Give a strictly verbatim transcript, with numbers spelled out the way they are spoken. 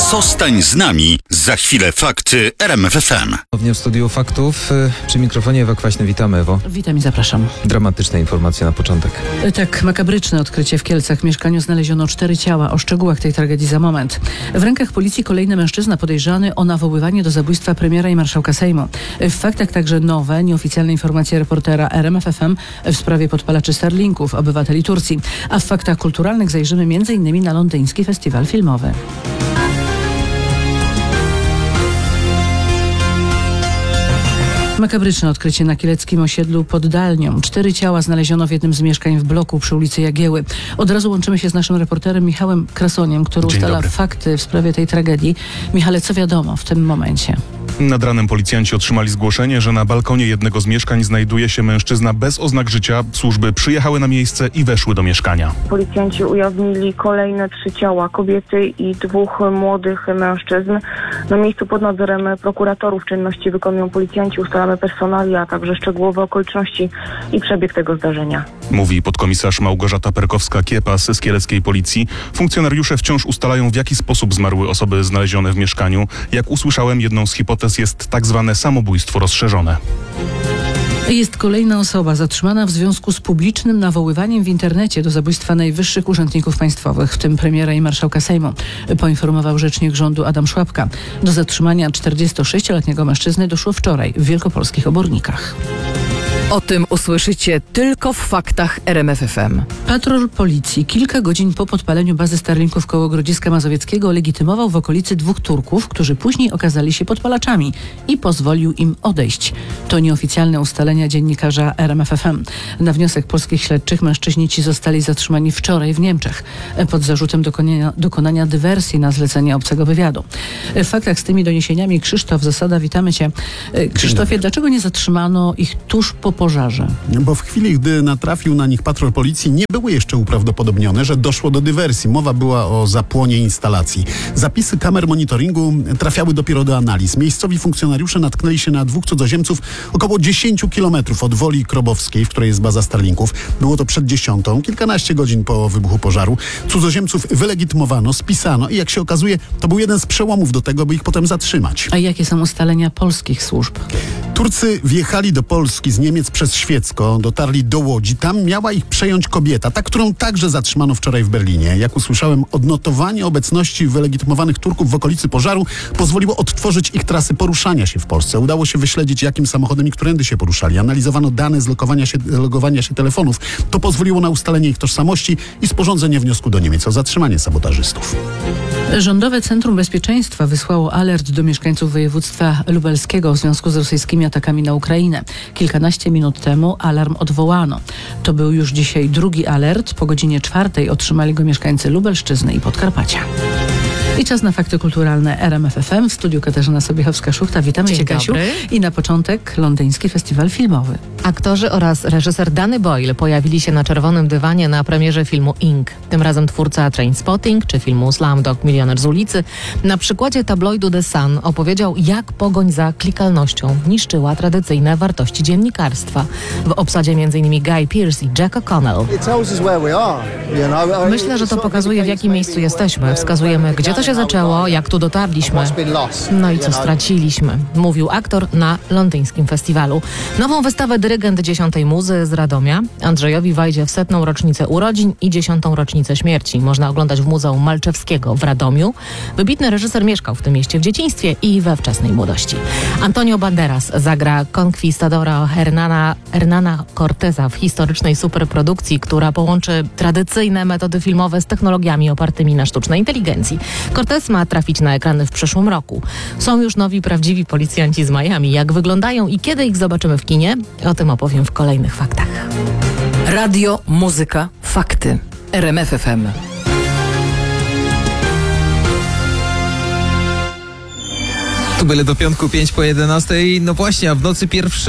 Zostań z nami. Za chwilę fakty R M F F M. W studiu faktów przy mikrofonie Ewa Kwaśny. Witamy, Ewo. Witam i zapraszam. Dramatyczne informacje na początek. Tak, makabryczne odkrycie w Kielcach. W mieszkaniu znaleziono cztery ciała. O szczegółach tej tragedii za moment. W rękach policji kolejny mężczyzna podejrzany o nawoływanie do zabójstwa premiera i marszałka Sejmu. W faktach także nowe, nieoficjalne informacje reportera R M F F M w sprawie podpalaczy Starlinków, obywateli Turcji. A w faktach kulturalnych zajrzymy między innymi na londyński festiwal filmowy. Makabryczne odkrycie na kieleckim osiedlu pod Dalnią. Cztery ciała znaleziono w jednym z mieszkań w bloku przy ulicy Jagieły. Od razu łączymy się z naszym reporterem Michałem Krasoniem, który Dzień ustala dobry. fakty w sprawie tej tragedii. Michale, co wiadomo w tym momencie? Nad ranem policjanci otrzymali zgłoszenie, że na balkonie jednego z mieszkań znajduje się mężczyzna bez oznak życia. Służby przyjechały na miejsce i weszły do mieszkania. Policjanci ujawnili kolejne trzy ciała, kobiety i dwóch młodych mężczyzn. Na miejscu pod nadzorem prokuratorów czynności wykonują policjanci, ustalamy personalia, a także szczegółowe okoliczności i przebieg tego zdarzenia. Mówi podkomisarz Małgorzata Perkowska-Kiepas z kieleckiej policji. Funkcjonariusze wciąż ustalają, w jaki sposób zmarły osoby znalezione w mieszkaniu. Jak usłyszałem, jedną z hipotez jest tak zwane samobójstwo rozszerzone. Jest kolejna osoba zatrzymana w związku z publicznym nawoływaniem w internecie do zabójstwa najwyższych urzędników państwowych, w tym premiera i marszałka Sejmu, poinformował rzecznik rządu Adam Szłapka. Do zatrzymania czterdziestosześcioletniego mężczyzny doszło wczoraj w wielkopolskich Obornikach. O tym usłyszycie tylko w faktach R M F F M. Patrol policji kilka godzin po podpaleniu bazy Starlinków koło Grodziska Mazowieckiego legitymował w okolicy dwóch Turków, którzy później okazali się podpalaczami i pozwolił im odejść. To nieoficjalne ustalenia dziennikarza R M F F M. Na wniosek polskich śledczych mężczyźni ci zostali zatrzymani wczoraj w Niemczech pod zarzutem dokonania, dokonania dywersji na zlecenie obcego wywiadu. W faktach z tymi doniesieniami Krzysztof Zasada, witamy Cię. Krzysztofie, dlaczego nie zatrzymano ich tuż po pożarze? Bo w chwili, gdy natrafił na nich patrol policji, nie były jeszcze uprawdopodobnione, że doszło do dywersji. Mowa była o zapłonie instalacji. Zapisy kamer monitoringu trafiały dopiero do analiz. Miejscowi funkcjonariusze natknęli się na dwóch cudzoziemców około dziesięć kilometrów od Woli Krobowskiej, w której jest baza Starlinków. Było to przed dziesiątą, kilkanaście godzin po wybuchu pożaru. Cudzoziemców wylegitymowano, spisano i jak się okazuje, to był jeden z przełomów do tego, by ich potem zatrzymać. A jakie są ustalenia polskich służb? Turcy wjechali do Polski z Niemiec przez Świecko, dotarli do Łodzi. Tam miała ich przejąć kobieta, ta, którą także zatrzymano wczoraj w Berlinie. Jak usłyszałem, odnotowanie obecności wylegitymowanych Turków w okolicy pożaru pozwoliło odtworzyć ich trasy poruszania się w Polsce. Udało się wyśledzić, jakim samochodem i którędy się poruszali. Analizowano dane z logowania się, logowania się telefonów. To pozwoliło na ustalenie ich tożsamości i sporządzenie wniosku do Niemiec o zatrzymanie sabotażystów. Rządowe Centrum Bezpieczeństwa wysłało alert do mieszkańców województwa lubelskiego w związku z rosyjskimi atakami na Ukrainę. Kilkanaście minut temu alarm odwołano. To był już dzisiaj drugi alert. Po godzinie czwartej otrzymali go mieszkańcy Lubelszczyzny i Podkarpacia. I czas na fakty kulturalne R M F F M. W studiu Katarzyna Sobiechowska-Szuchta. Witamy Dzień Cię, Kasiu. dobry. I na początek londyński festiwal filmowy. Aktorzy oraz reżyser Danny Boyle pojawili się na czerwonym dywanie na premierze filmu Ink. Tym razem twórca Trainspotting czy filmu Slumdog Milioner z ulicy na przykładzie tabloidu The Sun opowiedział, jak pogoń za klikalnością niszczyła tradycyjne wartości dziennikarstwa. W obsadzie m.in. Guy Pearce i Jack O'Connell. Myślę, że to pokazuje, w jakim miejscu jesteśmy. Wskazujemy, gdzie to się zaczęło, jak tu dotarliśmy. No i co straciliśmy, mówił aktor na londyńskim festiwalu. Nową wystawę dyrygent dziesiątej Muzy z Radomia Andrzejowi Wajdzie w setną rocznicę urodzin i dziesiątą rocznicę śmierci można oglądać w Muzeum Malczewskiego w Radomiu. Wybitny reżyser mieszkał w tym mieście w dzieciństwie i we wczesnej młodości. Antonio Banderas zagra konkwistadora Hernana, Hernana Corteza w historycznej superprodukcji, która połączy tradycyjne metody filmowe z technologiami opartymi na sztucznej inteligencji. Cortez ma trafić na ekrany w przyszłym roku. Są już nowi, prawdziwi policjanci z Miami. Jak wyglądają i kiedy ich zobaczymy w kinie? O tym opowiem w kolejnych faktach. Radio, muzyka, fakty. R M F F M. Tu byle do piątku pięć po jedenastej. No właśnie, a w nocy pierwszy